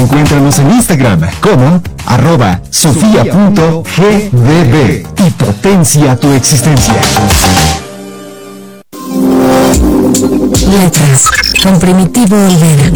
Encuéntranos en Instagram como @sofia.gdb y potencia tu existencia. Letras con Primitivo Olvera.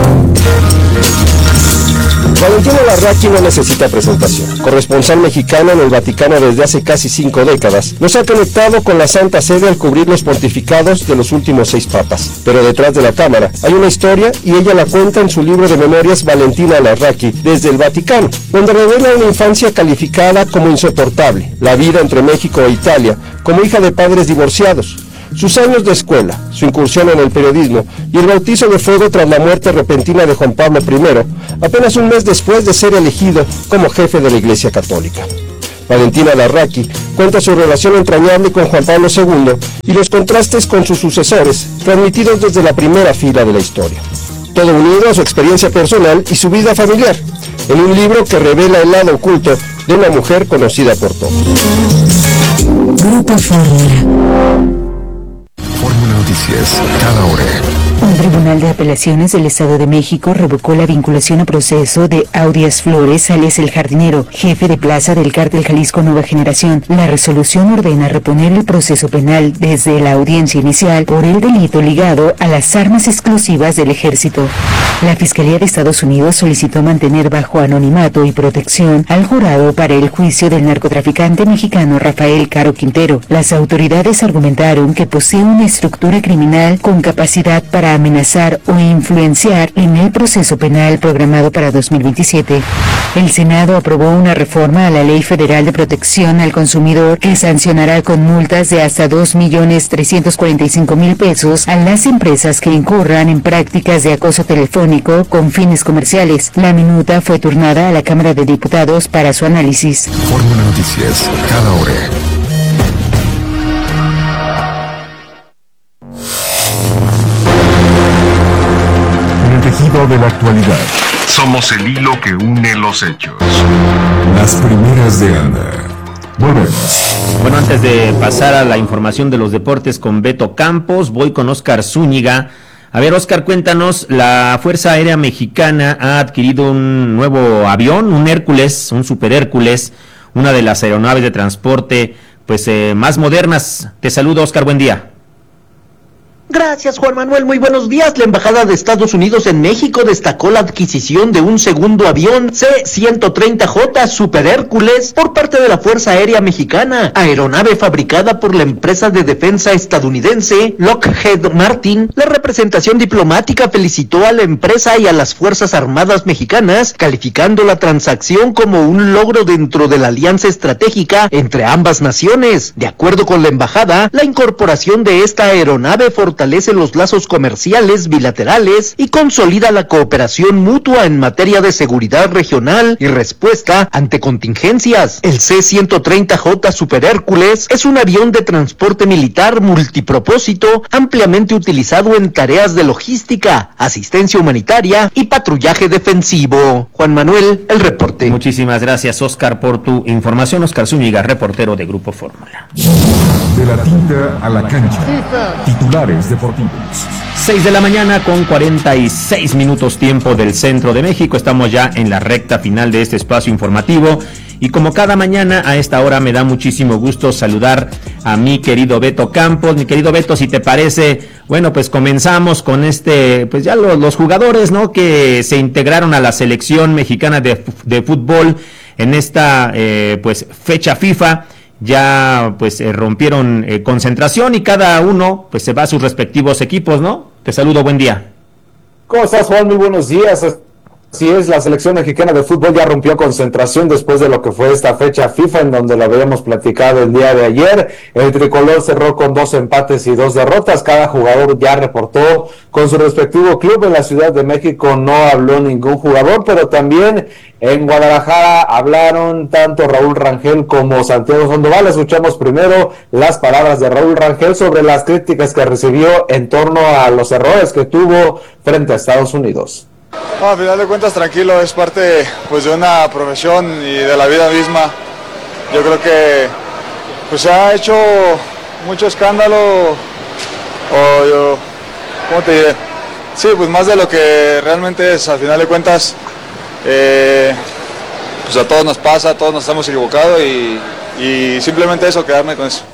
Valentina Larraqui no necesita presentación. Corresponsal mexicana en el Vaticano desde hace casi 5 décadas, nos ha conectado con la Santa Sede al cubrir los pontificados de los últimos 6 papas. Pero detrás de la cámara hay una historia y ella la cuenta en su libro de memorias Valentina Larraqui desde el Vaticano, donde revela una infancia calificada como insoportable, la vida entre México e Italia, como hija de padres divorciados, sus años de escuela, su incursión en el periodismo y el bautizo de fuego tras la muerte repentina de Juan Pablo I, apenas un mes después de ser elegido como jefe de la Iglesia Católica. Valentina Larraqui cuenta su relación entrañable con Juan Pablo II y los contrastes con sus sucesores, transmitidos desde la primera fila de la historia. Todo unido a su experiencia personal y su vida familiar, en un libro que revela el lado oculto de una mujer conocida por todos. Grupo Fórmula. Fórmula Noticias, cada hora. Un tribunal de apelaciones del Estado de México revocó la vinculación a proceso de Audias Flores, alias El Jardinero, jefe de plaza del Cártel Jalisco Nueva Generación. La resolución ordena reponer el proceso penal desde la audiencia inicial por el delito ligado a las armas exclusivas del Ejército. La Fiscalía de Estados Unidos solicitó mantener bajo anonimato y protección al jurado para el juicio del narcotraficante mexicano Rafael Caro Quintero. Las autoridades argumentaron que posee una estructura criminal con capacidad para amenazar o influenciar en el proceso penal programado para 2027. El Senado aprobó una reforma a la Ley Federal de Protección al Consumidor que sancionará con multas de hasta 2.345.000 pesos a las empresas que incurran en prácticas de acoso telefónico con fines comerciales. La minuta fue turnada a la Cámara de Diputados para su análisis. Fórmula Noticias, cada hora. De la actualidad. Somos el hilo que une los hechos. Las primeras de Anda. Volvemos. Bueno, antes de pasar a la información de los deportes con Beto Campos, voy con Oscar Zúñiga. A ver, Oscar, cuéntanos, la Fuerza Aérea Mexicana ha adquirido un nuevo avión, un Hércules, un Super Hércules, una de las aeronaves de transporte más modernas. Te saludo, Oscar, buen día. Gracias, Juan Manuel, muy buenos días. La Embajada de Estados Unidos en México destacó la adquisición de un segundo avión C-130J Super Hércules por parte de la Fuerza Aérea Mexicana, aeronave fabricada por la empresa de defensa estadounidense Lockheed Martin. La representación diplomática felicitó a la empresa y a las Fuerzas Armadas mexicanas, calificando la transacción como un logro dentro de la alianza estratégica entre ambas naciones. De acuerdo con la embajada, la incorporación de esta aeronave fortalece los lazos comerciales bilaterales y consolida la cooperación mutua en materia de seguridad regional y respuesta ante contingencias. El C-130J Super Hércules es un avión de transporte militar multipropósito ampliamente utilizado en tareas de logística, asistencia humanitaria y patrullaje defensivo. Juan Manuel, el reporte. Muchísimas gracias, Oscar, por tu información. Oscar Zúñiga, reportero de Grupo Fórmula. De la tinta a la cancha. Titulares deportivos. 6 de la mañana con 46 minutos tiempo del centro de México. Estamos ya en la recta final de este espacio informativo. Y como cada mañana a esta hora me da muchísimo gusto saludar a mi querido Beto Campos. Mi querido Beto, si te parece, bueno, pues comenzamos con ya los jugadores, ¿no? Que se integraron a la selección mexicana de fútbol en esta, fecha FIFA. Ya rompieron concentración y cada uno se va a sus respectivos equipos, ¿no? Te saludo, buen día. ¿Cómo estás, Juan? Muy buenos días. Así es, la selección mexicana de fútbol ya rompió concentración después de lo que fue esta fecha FIFA, en donde lo habíamos platicado el día de ayer. El tricolor cerró con 2 empates y 2 derrotas. Cada jugador ya reportó con su respectivo club. En la Ciudad de México no habló ningún jugador, pero también en Guadalajara hablaron tanto Raúl Rangel como Santiago Sandoval. Escuchamos primero las palabras de Raúl Rangel sobre las críticas que recibió en torno a los errores que tuvo frente a Estados Unidos. No, a final de cuentas tranquilo, es parte de una profesión y de la vida misma. Yo creo que se ha hecho mucho escándalo, ¿cómo te diré? Sí, pues más de lo que realmente es. Al final de cuentas Pues a todos nos pasa, a todos nos hemos equivocado y simplemente eso, quedarme con eso.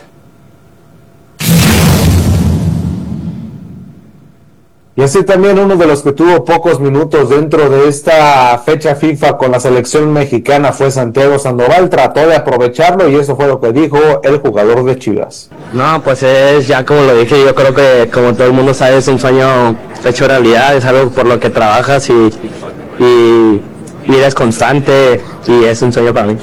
Y así también uno de los que tuvo pocos minutos dentro de esta fecha FIFA con la selección mexicana fue Santiago Sandoval. Trató de aprovecharlo y eso fue lo que dijo el jugador de Chivas. No, pues es ya como lo dije, yo creo que como todo el mundo sabe es un sueño hecho realidad, es algo por lo que trabajas y eres constante y es un sueño para mí.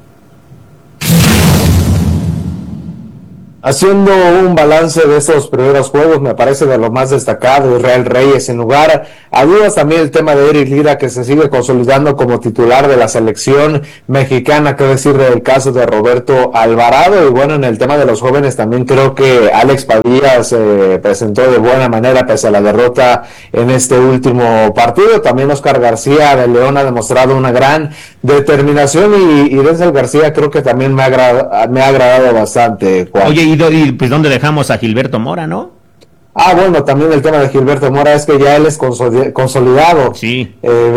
Haciendo un balance de estos primeros juegos, me parece de lo más destacado, Israel Reyes, sin lugar a dudas también el tema de Eric Lira, que se sigue consolidando como titular de la selección mexicana, qué decir del caso de Roberto Alvarado, y bueno, en el tema de los jóvenes también creo que Alex Padilla se presentó de buena manera pese a la derrota en este último partido. También Oscar García de León ha demostrado una gran determinación y Denzel García creo que también me ha agradado bastante, Juan. Oye, y pues ¿dónde dejamos a Gilberto Mora, no? Bueno, también el tema de Gilberto Mora es que ya él es consolidado. Sí.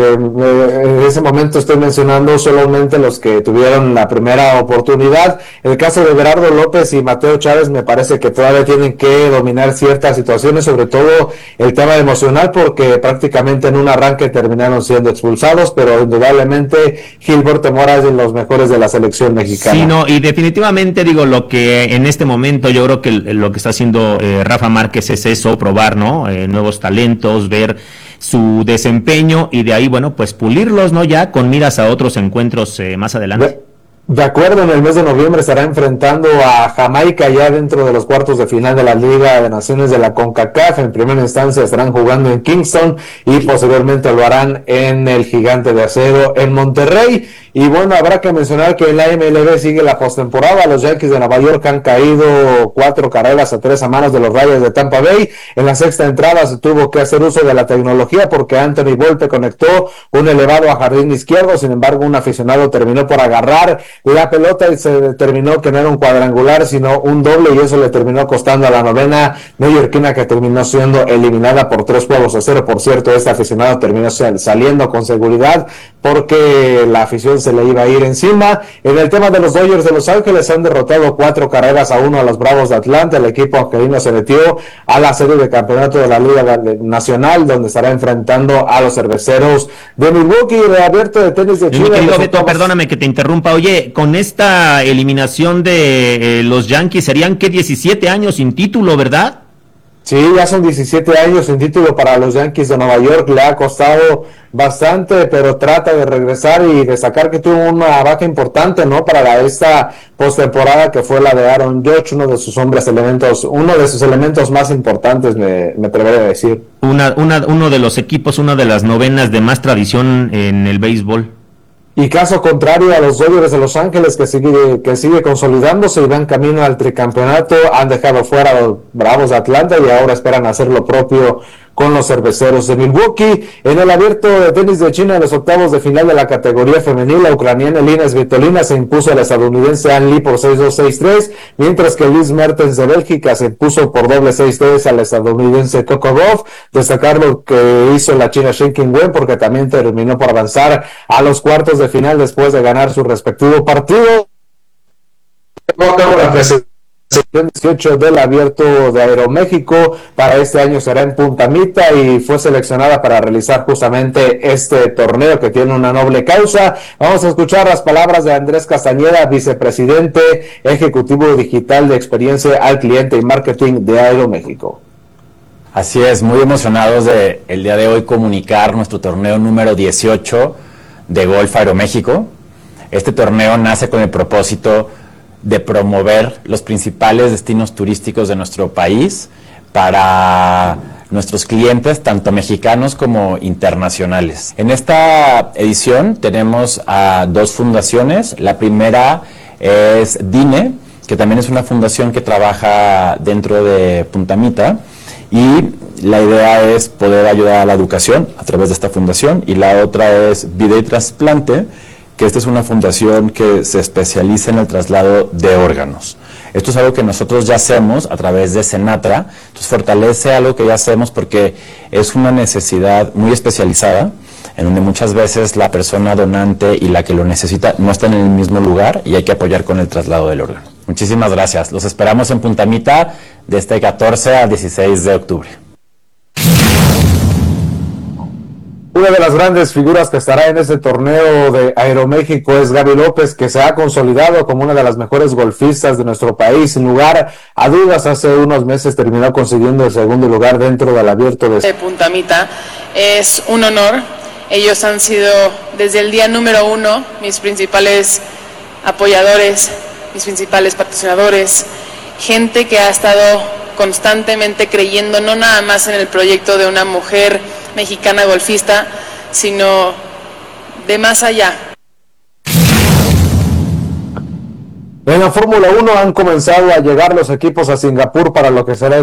En ese momento estoy mencionando solamente los que tuvieron la primera oportunidad. El caso de Berardo López y Mateo Chávez me parece que todavía tienen que dominar ciertas situaciones, sobre todo el tema emocional, porque prácticamente en un arranque terminaron siendo expulsados, pero indudablemente Gilberto Mora es de los mejores de la selección mexicana. Sí, no, y definitivamente digo, lo que en este momento yo creo que lo que está haciendo Rafa Márquez es eso, probar, ¿no? Nuevos talentos, ver su desempeño y de ahí, bueno, pues pulirlos, ¿no? Ya con miras a otros encuentros más adelante. De acuerdo, en el mes de noviembre estará enfrentando a Jamaica ya dentro de los cuartos de final de la Liga de Naciones de la CONCACAF. En primera instancia estarán jugando en Kingston y posteriormente lo harán en el Gigante de Acero en Monterrey. Y bueno, habrá que mencionar que en la MLB sigue la postemporada. Los Yankees de Nueva York han caído 4-3 a manos de los Rayos de Tampa Bay. En la sexta entrada se tuvo que hacer uso de la tecnología porque Anthony Volpe conectó un elevado a jardín izquierdo. Sin embargo, un aficionado terminó por agarrar la pelota y se determinó que no era un cuadrangular sino un doble, y eso le terminó costando a la novena neoyorquina, que terminó siendo eliminada por 3-0. Por cierto, este aficionado terminó saliendo con seguridad porque la afición se le iba a ir encima. En el tema de los Dodgers de Los Ángeles han derrotado 4-1 a los Bravos de Atlanta. El equipo angelino se metió a la serie de campeonato de la Liga Nacional, donde estará enfrentando a los Cerveceros de Milwaukee. Reabierto de tenis de Chile. Beto, perdóname que te interrumpa. Oye, con esta eliminación de los Yankees serían que 17 años sin título, ¿verdad? Sí, ya son 17 años sin título para los Yankees de Nueva York. Le ha costado bastante, pero trata de regresar y de sacar que tuvo una baja importante, ¿no? Para esta postemporada, que fue la de Aaron Judge, uno de sus elementos más importantes, me atrevería a decir. Uno de los equipos, una de las novenas de más tradición en el béisbol. Y caso contrario a los Dodgers de Los Ángeles, que sigue consolidándose y van camino al tricampeonato, han dejado fuera a los Bravos de Atlanta y ahora esperan hacer lo propio con los Cerveceros de Milwaukee. En el abierto de tenis de China, en los octavos de final de la categoría femenil, la ucraniana Elina Svitolina se impuso a la estadounidense Ann Lee por 6-2, 6-3, mientras que Luis Mertens de Bélgica se impuso por doble 6-3 a la estadounidense Coco Gauff. Destacar lo que hizo la china Shen Qingwen, porque también terminó por avanzar a los cuartos de final después de ganar su respectivo partido. La 18 del abierto de Aeroméxico para este año será en Punta Mita y fue seleccionada para realizar justamente este torneo que tiene una noble causa. Vamos a escuchar las palabras de Andrés Castañeda, vicepresidente ejecutivo digital de experiencia al cliente y marketing de Aeroméxico. Así es, muy emocionados de el día de hoy comunicar nuestro torneo número 18 de Golf Aeroméxico. Este torneo nace con el propósito de promover los principales destinos turísticos de nuestro país para nuestros clientes, tanto mexicanos como internacionales. En esta edición tenemos a dos fundaciones. La primera es DINE, que también es una fundación que trabaja dentro de Punta Mita, y la idea es poder ayudar a la educación a través de esta fundación. Y la otra es Vida y Trasplante, que esta es una fundación que se especializa en el traslado de órganos. Esto es algo que nosotros ya hacemos a través de Senatra, entonces fortalece algo que ya hacemos porque es una necesidad muy especializada en donde muchas veces la persona donante y la que lo necesita no están en el mismo lugar y hay que apoyar con el traslado del órgano. Muchísimas gracias. Los esperamos en Punta Mita de este 14 al 16 de octubre. Una de las grandes figuras que estará en este torneo de Aeroméxico es Gaby López, que se ha consolidado como una de las mejores golfistas de nuestro país. Sin lugar a dudas, hace unos meses terminó consiguiendo el segundo lugar dentro del abierto de Punta Mita. Es un honor. Ellos han sido desde el día número 1 mis principales apoyadores, mis principales patrocinadores, gente que ha estado constantemente creyendo no nada más en el proyecto de una mujer mexicana golfista, sino de más allá. En la Fórmula 1 han comenzado a llegar los equipos a Singapur para lo que será